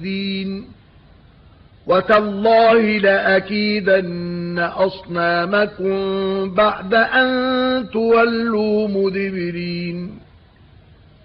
الدين وتالله لأكيدن أصنامكم بعد أن تولوا مدبرين